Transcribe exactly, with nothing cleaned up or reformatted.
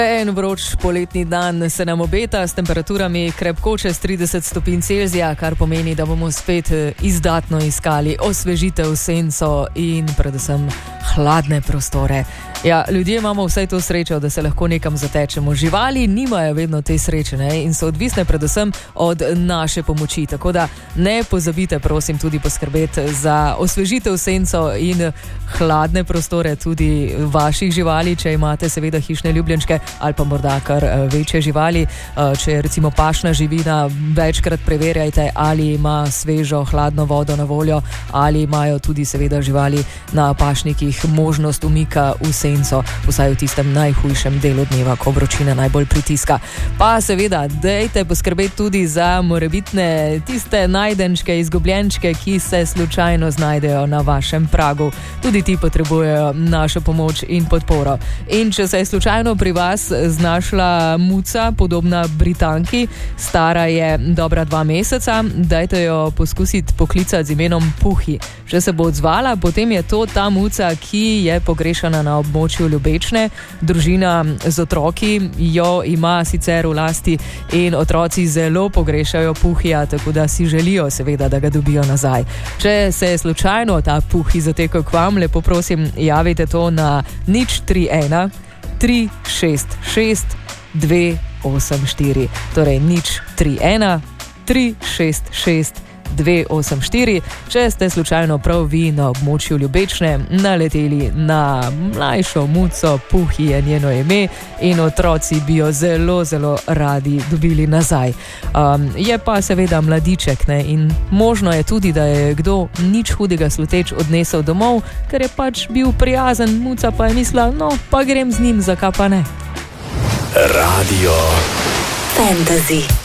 En vroč poletni dan se nam obeta s temperaturami krepko čez trideset stopinj Celzija, kar pomeni, da bomo spet izdatno iskali osvežitev, senco in predvsem hladne prostore. Ja, ljudje imamo vsaj to srečo, da se lahko nekam zatečemo. Živali nimajo vedno te sreče, ne? In so odvisne predvsem od naše pomoči. Tako da ne pozabite, prosim, tudi poskrbeti za osvežitev, senco in hladne prostore tudi vaših živali, če imate seveda hišne ljubljenčke ali pa morda kar večje živali. Če je recimo pašna živina, večkrat preverjajte, ali ima svežo hladno vodo na voljo, ali imajo tudi seveda živali na pašnikih možnost umika v senco, vsaj v tistem najhujšem delu dneva, ko vročina najbolj pritiska. Pa seveda, dejte poskrbeti tudi za morebitne tiste najdenčke, izgubljenčke, ki se slučajno znajdejo na vašem pragu. Tudi ti potrebujejo našo pomoč in podporo. In če se je slučajno pri vas znašla muca, podobna Britanki, stara je dobra dva meseca, dajte jo poskusiti poklicati z imenom Puhi. Če se bo odzvala, potem je to ta muca, ki je pogrešana na območju Ljubečne. Družina z otroki jo ima sicer v lasti in otroci zelo pogrešajo Puhija, tako da si želijo seveda, da ga dobijo nazaj. Če se je slučajno ta Puhi zatekel k vam, lepo prosim, javite to na nič tri ena tri šest šest dve osem štiri. Torej nič tri ena tri šest šest dve osem štiri. Če ste slučajno prav vi na območju Ljubečne naleteli na mlajšo muco, Puhi je njeno ime in otroci bi jo zelo, zelo radi dobili nazaj. Um, je pa seveda mladiček, ne? In možno je tudi, da je kdo nič hudega sluteč odnesel domov, ker je pač bil prijazen, muca pa je mislila, no pa grem z njim, zakaj pa ne. Radio Fantasy.